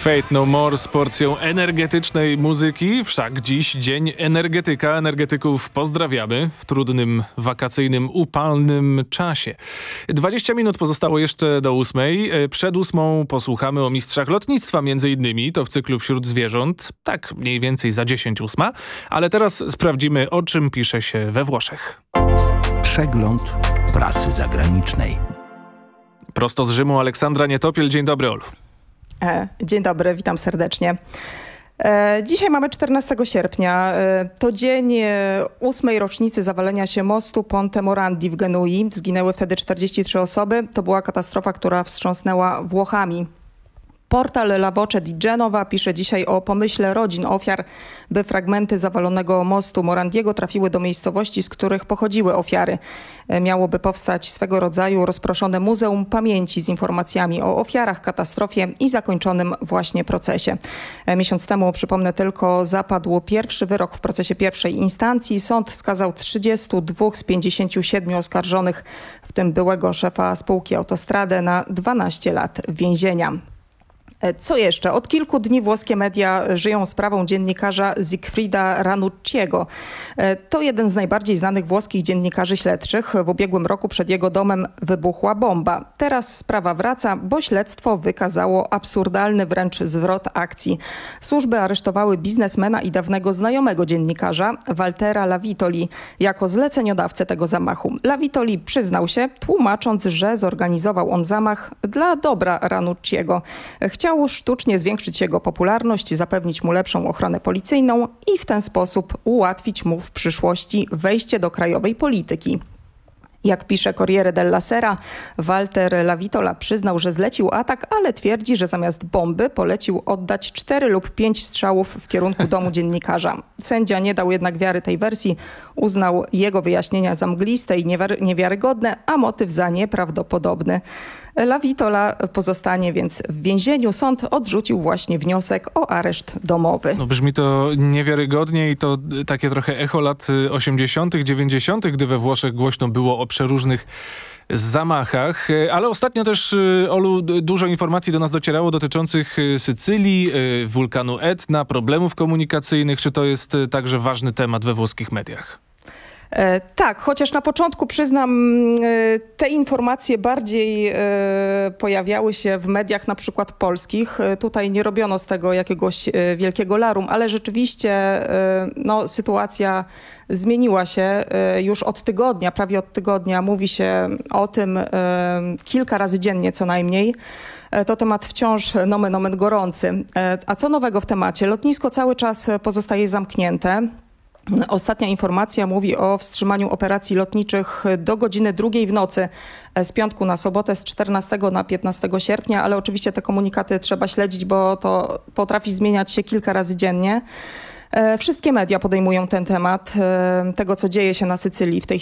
Faith No More z porcją energetycznej muzyki. Wszak dziś dzień energetyka. Energetyków pozdrawiamy w trudnym, wakacyjnym, upalnym czasie. 20 minut pozostało jeszcze do 8. Przed 8 posłuchamy o mistrzach lotnictwa między innymi. To w cyklu Wśród zwierząt. Tak mniej więcej za 10:08. Ale teraz sprawdzimy, o czym pisze się we Włoszech. Przegląd prasy zagranicznej. Prosto z Rzymu Aleksandra Nietopiel. Dzień dobry, Olu. Dzień dobry, witam serdecznie. Dzisiaj mamy 14 sierpnia. To dzień 8. rocznicy zawalenia się mostu Ponte Morandi w Genui. Zginęły wtedy 43 osoby. To była katastrofa, która wstrząsnęła Włochami. Portal La Voce di Genova pisze dzisiaj o pomyśle rodzin ofiar, by fragmenty zawalonego mostu Morandiego trafiły do miejscowości, z których pochodziły ofiary. Miałoby powstać swego rodzaju rozproszone muzeum pamięci z informacjami o ofiarach, katastrofie i zakończonym właśnie procesie. Miesiąc temu, przypomnę tylko, zapadł pierwszy wyrok w procesie pierwszej instancji. Sąd skazał 32 z 57 oskarżonych, w tym byłego szefa spółki Autostrade, na 12 lat więzienia. Co jeszcze? Od kilku dni włoskie media żyją sprawą dziennikarza Sigfrida Ranucciego. To jeden z najbardziej znanych włoskich dziennikarzy śledczych. W ubiegłym roku przed jego domem wybuchła bomba. Teraz sprawa wraca, bo śledztwo wykazało absurdalny wręcz zwrot akcji. Służby aresztowały biznesmena i dawnego znajomego dziennikarza, Waltera Lavitoli, jako zleceniodawcę tego zamachu. Lavitoli przyznał się, tłumacząc, że zorganizował on zamach dla dobra Ranucciego. Chciał sztucznie zwiększyć jego popularność, zapewnić mu lepszą ochronę policyjną i w ten sposób ułatwić mu w przyszłości wejście do krajowej polityki. Jak pisze Corriere della Sera, Walter Lavitola przyznał, że zlecił atak, ale twierdzi, że zamiast bomby polecił oddać 4 lub 5 strzałów w kierunku domu dziennikarza. Sędzia nie dał jednak wiary tej wersji, uznał jego wyjaśnienia za mgliste i niewiarygodne, a motyw za nieprawdopodobny. Lavitola pozostanie więc w więzieniu. Sąd odrzucił właśnie wniosek o areszt domowy. No brzmi to niewiarygodnie i to takie trochę echo lat 80., 90., gdy we Włoszech głośno było o przeróżnych zamachach. Ale ostatnio też, Olu, dużo informacji do nas docierało dotyczących Sycylii, wulkanu Etna, problemów komunikacyjnych. Czy to jest także ważny temat we włoskich mediach? Tak, chociaż na początku przyznam, te informacje bardziej pojawiały się w mediach na przykład polskich. Tutaj nie robiono z tego jakiegoś wielkiego larum, ale rzeczywiście sytuacja zmieniła się już od tygodnia, prawie od tygodnia. Mówi się o tym kilka razy dziennie co najmniej. To temat wciąż nomen omen gorący. A co nowego w temacie? Lotnisko cały czas pozostaje zamknięte. Ostatnia informacja mówi o wstrzymaniu operacji lotniczych do godziny 2 w nocy z piątku na sobotę, z 14 na 15 sierpnia, ale oczywiście te komunikaty trzeba śledzić, bo to potrafi zmieniać się kilka razy dziennie. Wszystkie media podejmują ten temat tego, co dzieje się na Sycylii w tej